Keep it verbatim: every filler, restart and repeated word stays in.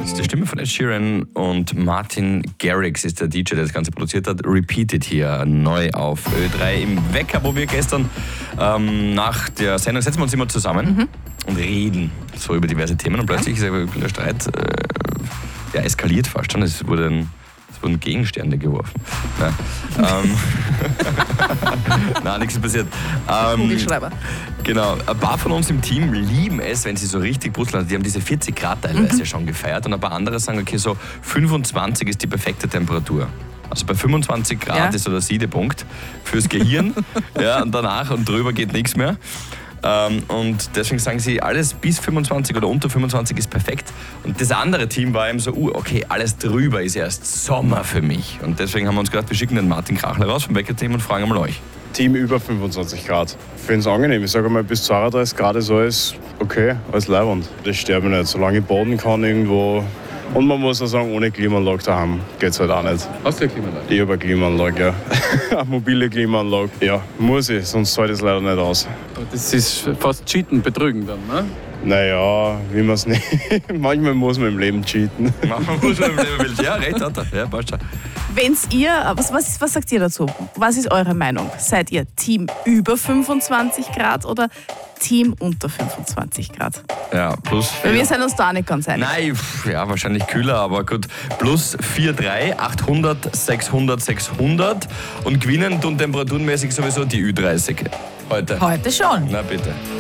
Das ist die Stimme von Ed Sheeran und Martin Garrix ist der D J, der das Ganze produziert hat. Repeated hier neu auf Ö drei im Wecker, wo wir gestern ähm, nach der Sendung setzen wir uns immer zusammen mhm. und reden so über diverse Themen und plötzlich ist der Streit äh, ja, eskaliert fast schon. Es wurde ein Es wurden Gegenstände geworfen. Nein, ähm, Nein nichts ist passiert. Ähm, Kugelschreiber. Genau, ein paar von uns im Team lieben es, wenn sie so richtig Brustland haben. Die haben diese vierzig Grad teilweise mhm. schon gefeiert und ein paar andere sagen, okay, so fünfundzwanzig ist die perfekte Temperatur. Also bei fünfundzwanzig Grad ja. ist so der Siedepunkt fürs Gehirn. Ja, und danach und drüber geht nichts mehr. Ähm, und deswegen sagen sie, alles bis fünfundzwanzig oder unter fünfundzwanzig ist perfekt. Und das andere Team war eben so, uh, okay, alles drüber ist erst Sommer für mich. Und deswegen haben wir uns gedacht, wir schicken den Martin Krachler raus vom Wecker-Team und fragen einmal euch. Team über fünfundzwanzig Grad. Ich finde es angenehm. Ich sage mal, bis zweiunddreißig Grad ist alles okay, alles leibend. Das stört mich nicht. Solange ich baden kann irgendwo. Und man muss auch sagen, ohne Klimaanlage daheim geht es halt auch nicht. Hast du eine Klimaanlage? Ich habe eine Klimaanlage, ja. Eine mobile Klimaanlage. Ja, muss ich, sonst zahlt es leider nicht aus. Aber das ist fast cheaten, betrügen dann, ne? Naja, wie man es nicht. Manchmal muss man im Leben cheaten. Manchmal muss man im Leben cheaten. Ja, recht hat er. Ja, passt schon. Wenn's ihr, was, was, was sagt ihr dazu? Was ist eure Meinung? Seid ihr Team über fünfundzwanzig Grad oder Team unter fünfundzwanzig Grad? Ja, plus vier. Weil wir sind uns da nicht ganz einig. Nein, pff, ja, wahrscheinlich kühler, aber gut. Plus vier drei, achthundert, sechshundert, sechshundert und gewinnen tun temperaturenmäßig sowieso die Ü dreißig. Heute. Heute schon. Na bitte.